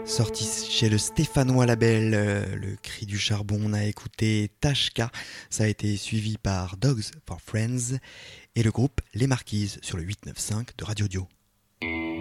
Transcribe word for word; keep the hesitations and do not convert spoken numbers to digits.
Sorti chez le Stéphanois Label, euh, le cri du charbon, on a écouté Tashka, ça a été suivi par Dogs for Friends et le groupe Les Marquises sur le huit neuf cinq de Radio Dio.